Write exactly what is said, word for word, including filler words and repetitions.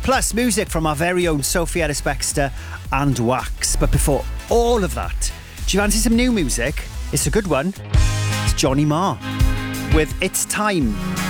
Plus music from our very own Sophie Ellis-Bextor and Wax. But before all of that, do you fancy some new music? It's a good one. It's Johnny Marr with It's Time.